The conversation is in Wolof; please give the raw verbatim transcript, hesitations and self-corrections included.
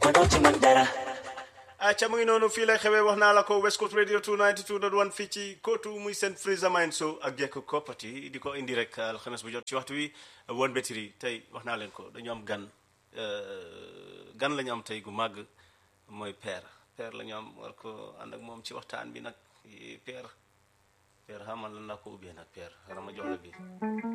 mënoo ci mën dara. acca mu ngi noonu fii lay xewee wax naa la ko West Coast Radio two ninety-two point one fii ci kootu muy seen Freezer Mind Show ak Jekko Koppati di ko indi rek alxames bu jot ci waxtu wi woon bétiri tey wax naa leen ko dañu am gan gan la ñu am tey gu màgg mooy père père la ñu am war ko ànd ak moom ci waxtaan bi nag père père xamal lan laa ko ubbee nag père xanaa ma jox la bi